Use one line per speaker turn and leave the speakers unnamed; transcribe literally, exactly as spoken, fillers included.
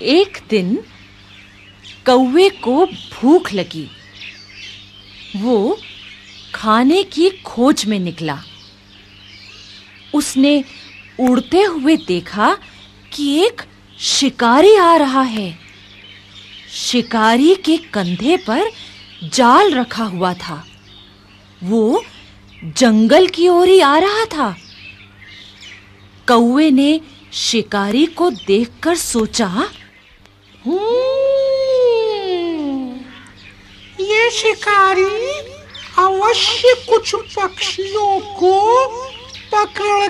एक दिन कौवे को भूख लगी। वो खाने की खोज में निकला। उसने उड़ते हुए देखा कि एक शिकारी आ रहा है। शिकारी के कंधे पर जाल रखा हुआ था। वो जंगल की ओर ही आ रहा था। कौवे ने शिकारी को देखकर सोचा,
ये शिकारी अवश्य कुछ पक्षियों को पकड़